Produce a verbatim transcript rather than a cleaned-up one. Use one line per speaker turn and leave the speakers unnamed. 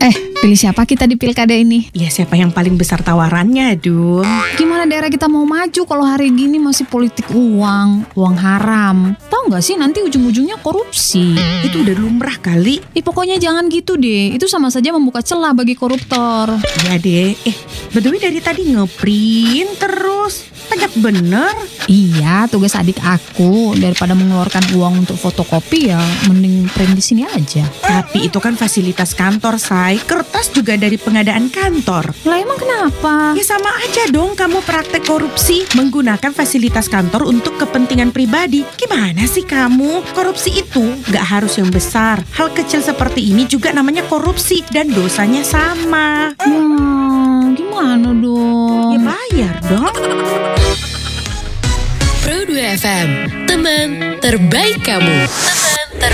Eh, pilih siapa kita di pilkada ini?
Ya siapa yang paling besar tawarannya, Dung?
Gimana daerah kita mau maju kalau hari gini masih politik uang, uang haram? Tahu nggak sih nanti ujung-ujungnya korupsi?
Itu udah lumrah kali.
Ih, pokoknya jangan gitu deh. Itu sama saja membuka celah bagi koruptor.
Ya deh. Eh, by the way dari tadi ngeprint terus. Banyak bener.
Iya, tugas adik aku. Daripada mengeluarkan uang untuk fotokopi ya, mending print di sini aja.
Tapi itu kan fasilitas kantor, Say. Kertas juga dari pengadaan kantor.
Lah emang kenapa?
Ya sama aja dong kamu praktek korupsi menggunakan fasilitas kantor untuk kepentingan pribadi. Gimana sih kamu? Korupsi itu gak harus yang besar. Hal kecil seperti ini juga namanya korupsi dan dosanya sama.
Hmm, gimana dong?
Ya bayar dong.
Pro dua F M, teman terbaik kamu.